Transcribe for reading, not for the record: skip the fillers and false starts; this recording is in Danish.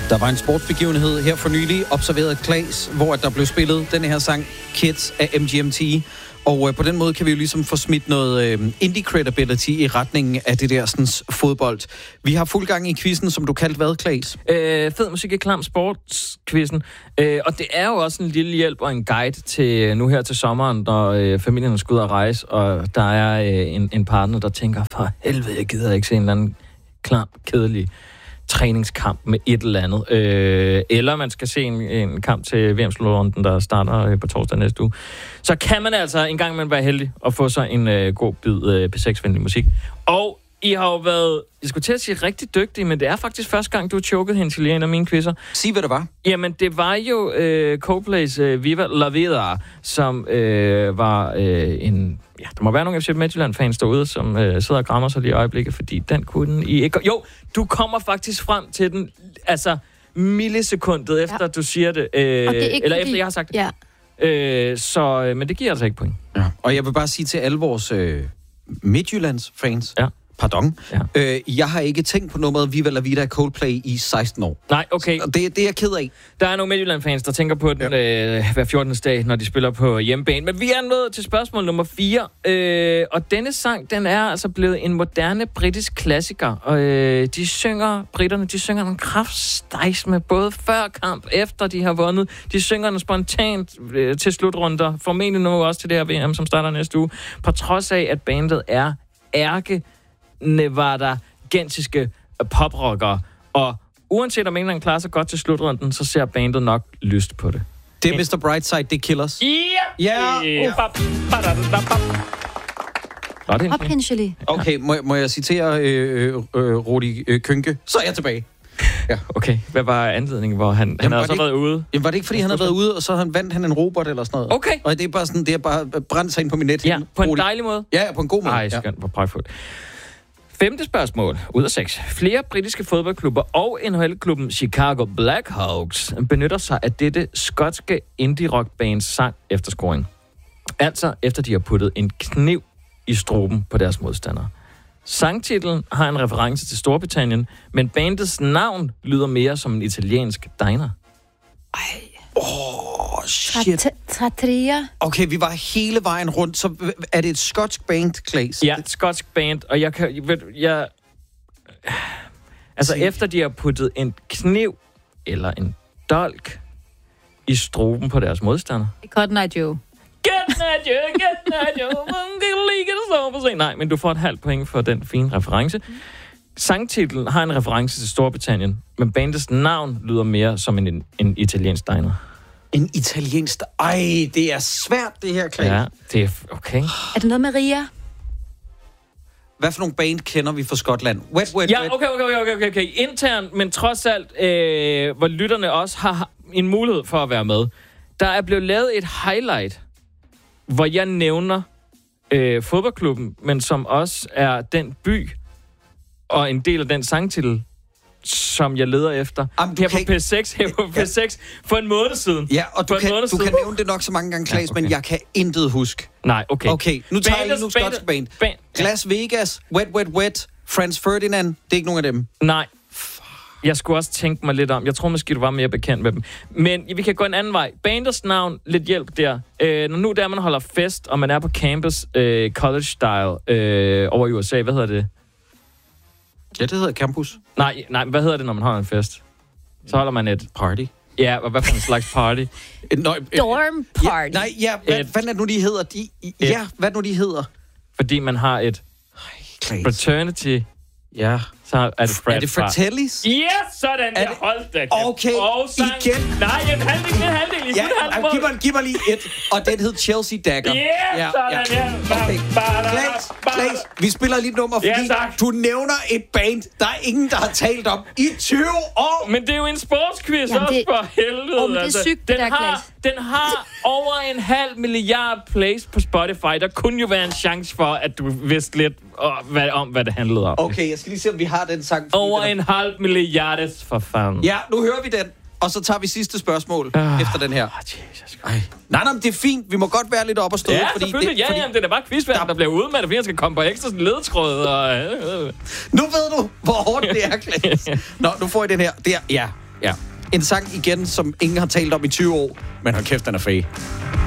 Der var en sportsbegivenhed her for nylig, observeret Klaas, hvor der blev spillet den her sang Kids af MGMT. Og på den måde kan vi jo ligesom få smidt noget indie credibility i retningen af det der sådan, fodbold. Vi har fuld gang i quizzen, som du kaldte hvad, Klaas? Fed musik i klam sportsquizzen. Og det er jo også en lille hjælp og en guide til nu her til sommeren, når familien skal ud og rejse, og der er en partner, der tænker, for helvede, jeg gider ikke se en eller anden klam, kedelig træningskamp med et eller andet. Eller man skal se en kamp til VM-slutrunden, der starter på torsdag næste uge. Så kan man altså en gang man være heldig at få sig en god bid P6-venlig musik. Og I har jo været, jeg skulle til at sige rigtig dygtige, men det er faktisk første gang, du har choket hen til en af mine quizzer. Sig, hvad det var. Jamen, det var jo Coldplay's Viva La Vida, som var en... Ja, der må være nogle FC Midtjylland-fans derude, som sidder og grammer sig lige i øjeblikket, fordi den kunne I ikke... Jo, du kommer faktisk frem til den, altså millisekundet efter, du siger det. Eller efter, jeg har sagt det. Ja. Men det giver altså ikke point. Ja. Og jeg vil bare sige til alle vores Midtjyllands-fans... Ja. Pardon. Ja. Jeg har ikke tænkt på nummeret Viva La Vida Coldplay i 16 år. Nej, okay. Og det er jeg ked af. Der er nogle Midtjylland-fans, der tænker på den hver 14. dag, når de spiller på hjemmebane. Men vi er nået til spørgsmål nummer 4. Og denne sang, den er altså blevet en moderne britisk klassiker. Og britterne synger nogle kraftstejs med både før kamp, efter de har vundet. De synger den spontant til slutrunder. Formentlig nu også til det her VM, som starter næste uge. På trods af, at bandet er Nevada-gensiske poprockere. Og uanset om England klarer sig godt til slutrunden, så ser bandet nok lyst på det. Det er Mr. Brightside, det er Killers. Ja! Potentially. Okay, må jeg citere Rudi Kønke? Så er jeg tilbage. Ja. Okay, hvad var anledningen, hvor han havde så været ude? Jamen var det ikke, fordi han havde været ude, og så vandt han en robot eller sådan noget? Okay. Og det er bare sådan, det er bare brændt sig ind på min net. Ja, på en dejlig måde. Ja, på en god måde. Ej, skønt, hvor pragtfuldt. 5. spørgsmål ud af 6. Flere britiske fodboldklubber og NHL-klubben Chicago Blackhawks benytter sig af dette skotske indie-rock-bands sang efter scoring. Altså efter de har puttet en kniv i struben på deres modstandere. Sangtitlen har en reference til Storbritannien, men bandets navn lyder mere som en italiensk diner. Shit. Trattoria. Okay, vi var hele vejen rundt, så er det et skotsk band, Klaas? Ja, et skotsk band, og efter de har puttet en kniv eller en dolk i struben på deres modstander. Cotton Eye Joe. Get Joe. Nej, men du får et halvt point for den fine reference. Sangtitlen har en reference til Storbritannien, men bandets navn lyder mere som en italiensk diner. En italiensk... Ej, det er svært, det her, Klaas. Ja, det er okay. Er det noget med Ria? Hvad for nogle band kender vi fra Skotland? Wet. Ja, okay. Internt, men trods alt, hvor lytterne også har en mulighed for at være med. Der er blevet lavet et highlight, hvor jeg nævner fodboldklubben, men som også er den by og en del af den sangtitel, som jeg leder efter. Her på P6 for en måned siden. Ja, og du kan nævne det nok så mange gange, Klaas, men jeg kan intet huske. Nej, okay. Okay, nu tager jeg nu skotsk band. Las Vegas, Wet, Franz Ferdinand, det er ikke nogen af dem. Nej. Jeg skulle også tænke mig lidt om. Jeg tror måske, du var mere bekendt med dem. Men vi kan gå en anden vej. Bandets navn, lidt hjælp der. Når nu der man holder fest, og man er på campus, college style, over i USA, hvad hedder det? Ja, det hedder campus. Nej, hvad hedder det, når man holder en fest? Så holder man et... Party. Ja, og hvad for en slags party? Dorm party. Hvad er det nu, de hedder? Hvad nu, de hedder? Fordi man har et fraternity... Ja. Så er det frat. Er det Fratellis? Yes, sådan. Jeg holdt det. Okay, igen. Nej, en halvdel. Ja, giv mig lige et. Og den hed Chelsea Dagger. Yes, sådan. Okay. Klaas, vi spiller lige et nummer, fordi du nævner et band, der er ingen, der har talt om i 20 år. Men det er jo en sportsquiz også, for helvede. Det er sygt, det der, Klaas. Den har over 500 milliard plays på Spotify. Der kunne jo være en chance for, at du vidste lidt om, hvad det handlede om. Okay, jeg skal lige se, om vi har den sang. Over 500 milliarder, for fanden. Ja, nu hører vi den. Og så tager vi sidste spørgsmål efter den her. Nej, men det er fint. Vi må godt være lidt op og stå. Ja, selvfølgelig. Det er da bare quizværten, der bliver ude med det, fordi han skal komme på ekstra ledetråd. Nu ved du, hvor hårdt det er, Klaas. Nå, nu får I den her. Ja. Ja. En sang igen, som ingen har talt om i 20 år, men hold kæft, den er fed.